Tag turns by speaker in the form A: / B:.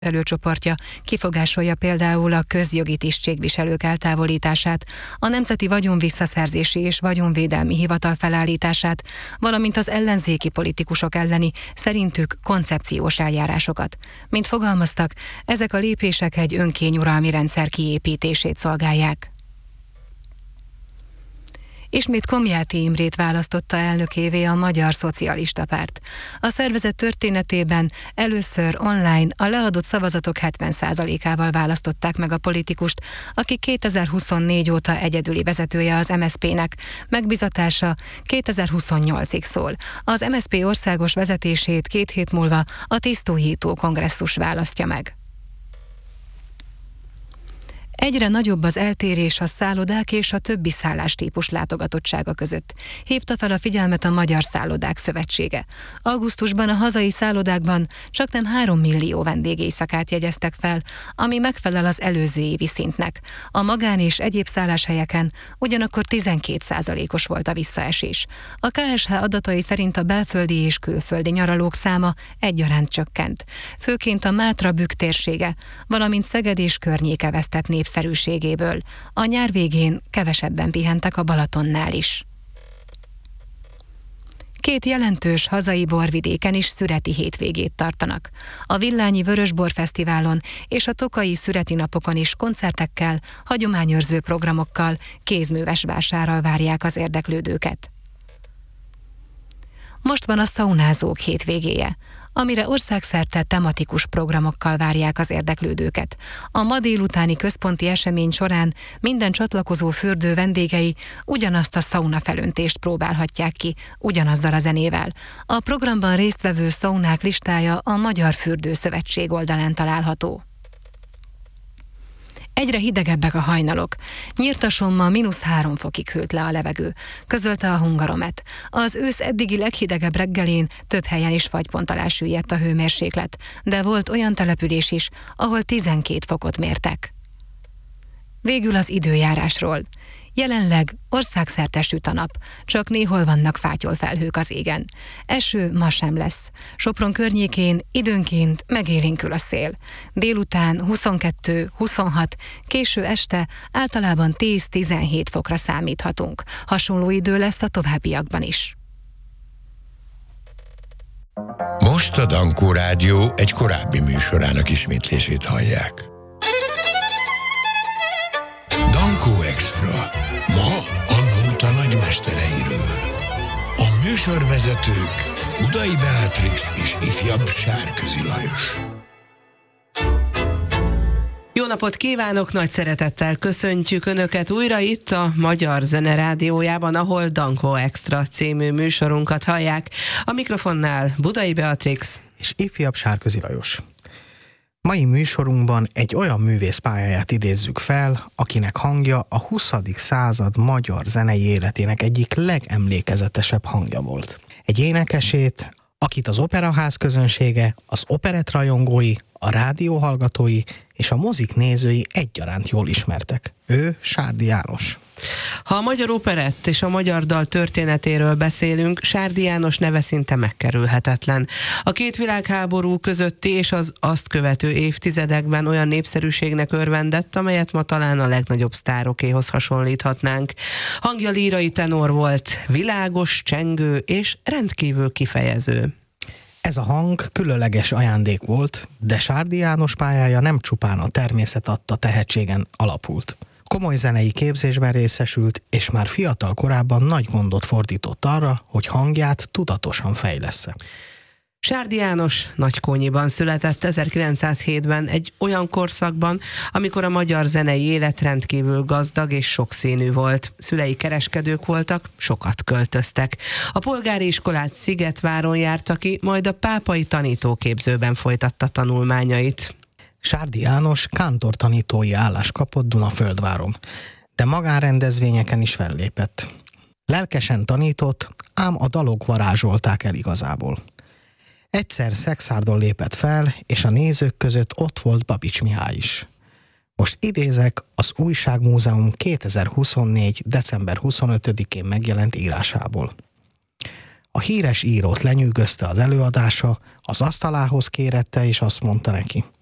A: Előcsoportja kifogásolja például a közjogi tisztségviselők eltávolítását, a Nemzeti Vagyonvisszaszerzési és Vagyonvédelmi Hivatal felállítását, valamint az ellenzéki politikusok elleni, szerintük koncepciós eljárásokat. Mint fogalmaztak, ezek a lépések egy önkényuralmi rendszer kiépítését szolgálják. Ismét Komjáti Imrét választotta elnökévé a Magyar Szocialista Párt. A szervezet történetében először online a leadott szavazatok 70%-ával választották meg a politikust, aki 2024 óta egyedüli vezetője az MSZP-nek. Megbizatása 2028-ig szól. Az MSZP országos vezetését 2 hét múlva a tisztújító kongresszus választja meg. Egyre nagyobb az eltérés a szállodák és a többi szállástípus látogatottsága között. Hívta fel a figyelmet a Magyar Szállodák Szövetsége. Augusztusban a hazai szállodákban csaknem 3 millió vendégéjszakát jegyeztek fel, ami megfelel az előző évi szintnek. A magán és egyéb szálláshelyeken ugyanakkor 12%-os volt a visszaesés. A KSH adatai szerint a belföldi és külföldi nyaralók száma egyaránt csökkent. Főként a Mátra-Bükk térsége, valamint Szeged és környéke vesztett népszerűségéből. A nyár végén kevesebben pihentek a Balatonnál is. 2 jelentős hazai borvidéken is szüreti hétvégét tartanak. A Villányi Vörösbor Fesztiválon és a Tokaji Szüreti Napokon is koncertekkel, hagyományőrző programokkal, kézműves vásárral várják az érdeklődőket. Most van a szaunázók hétvégéje, amire országszerte tematikus programokkal várják az érdeklődőket. A ma délutáni központi esemény során minden csatlakozó fürdő vendégei ugyanazt a szaunafelöntést próbálhatják ki, ugyanazzal a zenével. A programban résztvevő szaunák listája a Magyar Fürdőszövetség oldalán található. Egyre hidegebbek a hajnalok. Nyírtason ma -3 fokig hűlt le a levegő, közölte a Hungaromet. Az ősz eddigi leghidegebb reggelén több helyen is fagypont alá süllyedt a hőmérséklet, de volt olyan település is, ahol 12 fokot mértek. Végül az időjárásról. Jelenleg országszerte süt a nap, csak néhol vannak fátyolfelhők az égen. Eső ma sem lesz. Sopron környékén időnként megélénkül a szél. Délután 22-26, késő este általában 10-17 fokra számíthatunk. Hasonló idő lesz a továbbiakban is.
B: Most a Dankó Rádió egy korábbi műsorának ismétlését hallják. Dankó Extra. Ma a nóta nagymestereiről. A műsorvezetők Budai Beatrix és ifjabb Sárközi Lajos.
C: Jó napot kívánok, nagy szeretettel köszöntjük Önöket újra itt a Magyar Zene Rádiójában, ahol Dankó Extra című műsorunkat hallják. A mikrofonnál Budai Beatrix
D: és ifjabb Sárközi Lajos. Mai műsorunkban egy olyan művész pályáját idézzük fel, akinek hangja a 20. század magyar zenei életének egyik legemlékezetesebb hangja volt. Egy énekesét, akit az operaház közönsége, az operett rajongói, a rádióhallgatói és a mozik nézői egyaránt jól ismertek. Ő Sárdi János.
C: Ha a magyar operett és a magyar dal történetéről beszélünk, Sárdi János neve szinte megkerülhetetlen. A 2 világháború közötti és az azt követő évtizedekben olyan népszerűségnek örvendett, amelyet ma talán a legnagyobb sztárokéhoz hasonlíthatnánk. Hangja lírai tenor volt, világos, csengő és rendkívül kifejező.
D: Ez a hang különleges ajándék volt, de Sárdi János pályája nem csupán a természet adta tehetségen alapult. Komoly zenei képzésben részesült, és már fiatal korában nagy gondot fordított arra, hogy hangját tudatosan fejlessze.
C: Sárdi János Nagykónyiban született 1907-ben, egy olyan korszakban, amikor a magyar zenei élet rendkívül gazdag és sokszínű volt. Szülei kereskedők voltak, sokat költöztek. A polgári iskolát Szigetváron járta ki, majd a pápai tanítóképzőben folytatta tanulmányait.
D: Sárdi János kántortanítói állást kapott Dunaföldváron, de magánrendezvényeken is fellépett. Lelkesen tanított, ám a dalok varázsolták el igazából. Egyszer Szexárdon lépett fel, és a nézők között ott volt Babics Mihály is. Most idézek az Újságmúzeum 2024. december 25-én megjelent írásából. A híres írót lenyűgözte az előadása, az asztalához kérette, és azt mondta neki: